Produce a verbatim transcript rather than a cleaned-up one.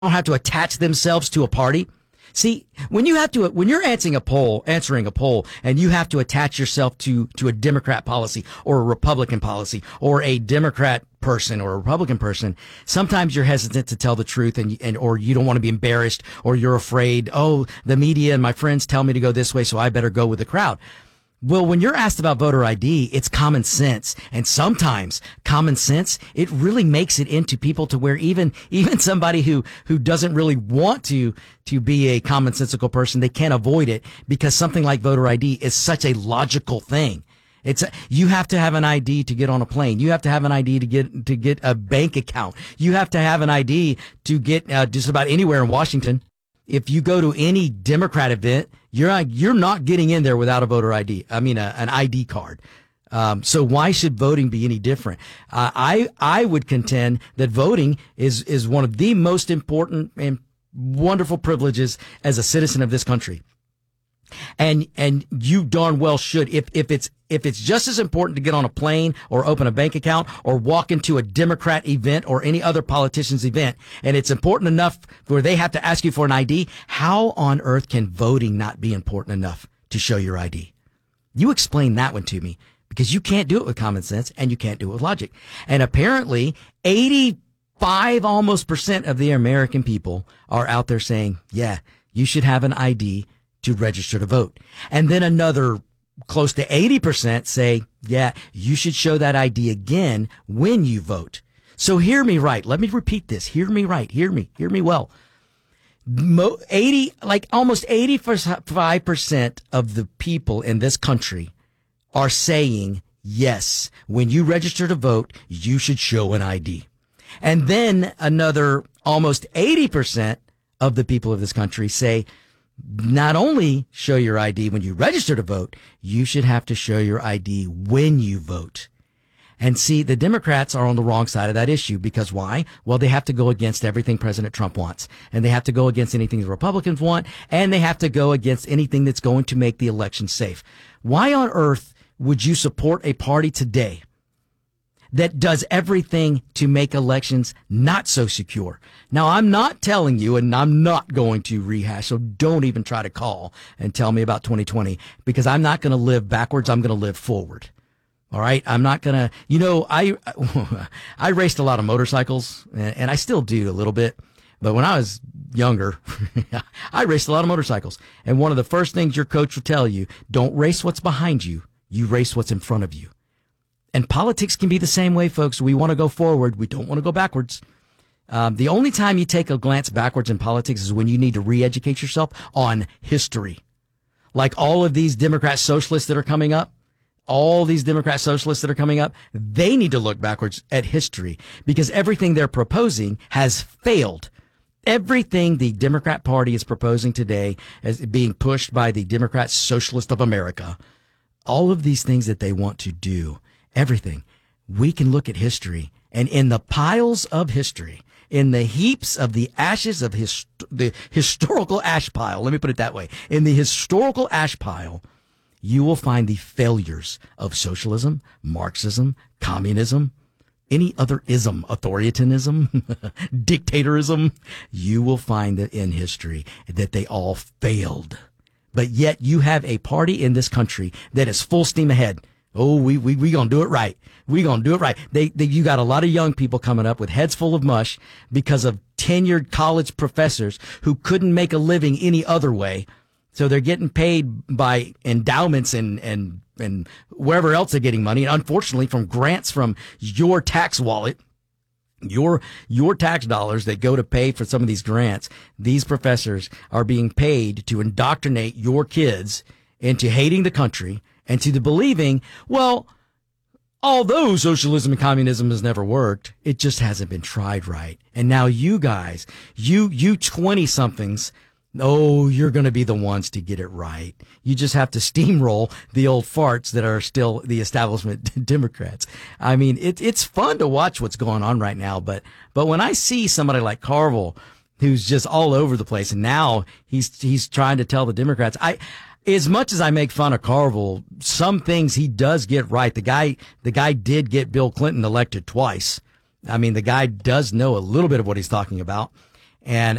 don't have to attach themselves to a party. See, when you have to, when you're answering a poll, answering a poll, and you have to attach yourself to, to a Democrat policy or a Republican policy or a Democrat person or a Republican person, sometimes you're hesitant to tell the truth and, and, or you don't want to be embarrassed or you're afraid, oh, the media and my friends tell me to go this way, so I better go with the crowd. Well, when you're asked about voter I D, it's common sense. And sometimes common sense, it really makes it into people to where even, even somebody who, who doesn't really want to, to be a commonsensical person, they can't avoid it because something like voter I D is such a logical thing. It's, a, you have to have an I D to get on a plane. You have to have an I D to get, to get a bank account. You have to have an I D to get uh, just about anywhere in Washington. If you go to any Democrat event, you're you're not getting in there without a voter I D. I mean, a, an I D card. Um, so why should voting be any different? Uh, I I would contend that voting is is one of the most important and wonderful privileges as a citizen of this country. And and you darn well should. If if it's if it's just as important to get on a plane or open a bank account or walk into a Democrat event or any other politician's event, and it's important enough where they have to ask you for an I D, how on earth can voting not be important enough to show your I D? You explain that one to me, because you can't do it with common sense and you can't do it with logic. And apparently eighty-five almost percent of the American people are out there saying, yeah, you should have an I D to register to vote. And then another close to eighty percent say, yeah, you should show that I D again when you vote. So hear me right. Let me repeat this. Hear me right. Hear me. Hear me well. Mo- eighty, like almost eighty-five percent of the people in this country are saying, yes, when you register to vote, you should show an I D. And then another almost eighty percent of the people of this country say, not only show your I D when you register to vote, you should have to show your I D when you vote. And see, the Democrats are on the wrong side of that issue because why? Well, they have to go against everything President Trump wants, and they have to go against anything the Republicans want, and they have to go against anything that's going to make the election safe. Why on earth would you support a party today that does everything to make elections not so secure? Now, I'm not telling you, and I'm not going to rehash, so don't even try to call and tell me about twenty twenty, because I'm not going to live backwards. I'm going to live forward. All right. I'm not going to, you know, I, I raced a lot of motorcycles, and I still do a little bit. But when I was younger, I raced a lot of motorcycles. And one of the first things your coach will tell you, don't race what's behind you. You race what's in front of you. And politics can be the same way, folks. We want to go forward. We don't want to go backwards. Um, the only time you take a glance backwards in politics is when you need to re-educate yourself on history. Like all of these Democrat socialists that are coming up, all these Democrat socialists that are coming up, they need to look backwards at history because everything they're proposing has failed. Everything the Democrat Party is proposing today as being pushed by the Democrat Socialist of America, all of these things that they want to do, everything, we can look at history, and in the piles of history, in the heaps of the ashes of his, the historical ash pile, let me put it that way, in the historical ash pile, you will find the failures of socialism, Marxism, communism, any other ism, authoritarianism, dictatorism. You will find that in history that they all failed. But yet you have a party in this country that is full steam ahead. Oh, we, we, we gonna do it right. We gonna do it right. They, they, you got a lot of young people coming up with heads full of mush because of tenured college professors who couldn't make a living any other way. So they're getting paid by endowments and, and, and wherever else they're getting money. And unfortunately from grants from your tax wallet, your, your tax dollars that go to pay for some of these grants, these professors are being paid to indoctrinate your kids into hating the country and to the believing, well, although socialism and communism has never worked, it just hasn't been tried right. And now you guys, you, you twenty somethings, oh, you're going to be the ones to get it right. You just have to steamroll the old farts that are still the establishment Democrats. I mean, it, it's fun to watch what's going on right now. But, but when I see somebody like Carville, who's just all over the place, and now he's, he's trying to tell the Democrats, I, as much as I make fun of Carville, some things he does get right. The guy, the guy did get Bill Clinton elected twice. I mean, the guy does know a little bit of what he's talking about. And